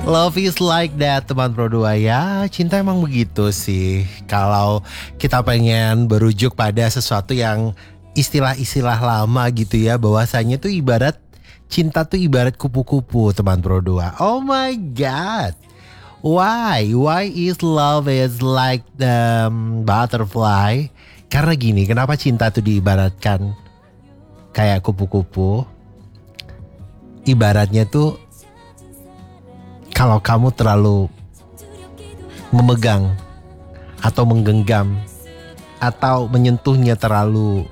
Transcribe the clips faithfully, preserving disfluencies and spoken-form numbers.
Love is like that, teman Pro dua ya. Cinta emang begitu sih. Kalau kita pengen berujuk pada sesuatu yang istilah-istilah lama gitu ya, bahwasanya tuh ibarat cinta tuh ibarat kupu-kupu, teman Pro dua. Oh my god. Why? Why is love is like the butterfly? Karena gini, kenapa cinta tuh diibaratkan kayak kupu-kupu? Ibaratnya tuh kalau kamu terlalu memegang atau menggenggam atau menyentuhnya terlalu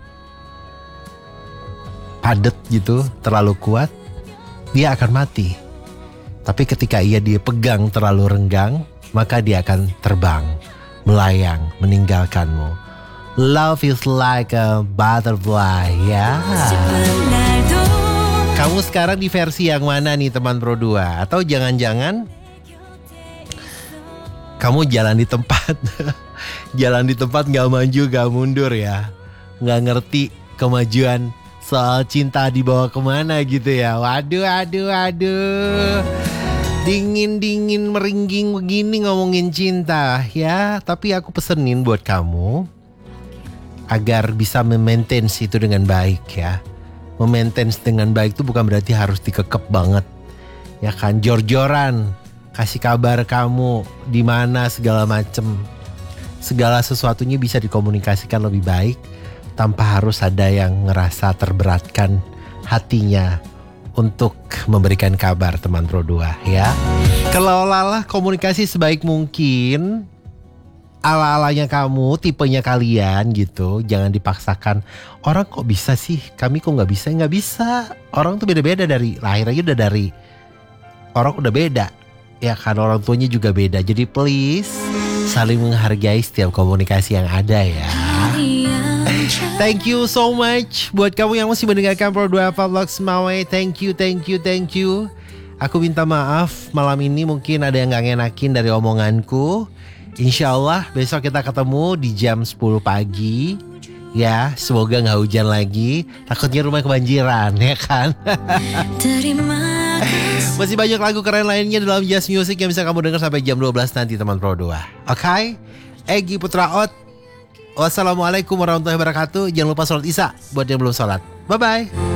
padat gitu, terlalu kuat, dia akan mati. Tapi ketika ia dia pegang terlalu renggang, maka dia akan terbang, melayang, meninggalkanmu. Love is like a butterfly, ya. Kamu sekarang di versi yang mana nih, teman Pro dua? Atau jangan-jangan kamu jalan di tempat jalan di tempat gak maju gak mundur ya, gak ngerti kemajuan soal cinta dibawa kemana gitu ya. Waduh, aduh, aduh, dingin-dingin meringging begini ngomongin cinta ya. Tapi aku pesenin buat kamu agar bisa memaintain itu dengan baik ya. Memaintain dengan baik itu bukan berarti harus dikekep banget, ya kan? Jor-joran kasih kabar kamu di mana segala macem, segala sesuatunya bisa dikomunikasikan lebih baik tanpa harus ada yang ngerasa terberatkan hatinya untuk memberikan kabar, teman Pro dua ya. Kelolalah komunikasi sebaik mungkin. Ala-alanya kamu, tipenya kalian gitu. Jangan dipaksakan. Orang kok bisa sih, kami kok gak bisa? Gak bisa. Orang tuh beda-beda, dari lahir aja udah dari orang udah beda, ya kan? Orang tuanya juga beda. Jadi please saling menghargai setiap komunikasi yang ada ya. Thank you so much buat kamu yang masih mendengarkan Pro dua Vlogs Mawai. Thank you, thank you, thank you. Aku minta maaf malam ini mungkin ada yang gak ngenakin dari omonganku. Insya Allah besok kita ketemu di jam sepuluh pagi ya. Semoga gak hujan lagi. Takutnya rumah kebanjiran, ya kan? Masih banyak lagu keren lainnya dalam Just Music yang bisa kamu dengar sampai jam dua belas nanti, teman Pro dua. Oke, okay? Egy Putra Ot. Wassalamualaikum warahmatullahi wabarakatuh. Jangan lupa sholat isya buat yang belum sholat. Bye-bye.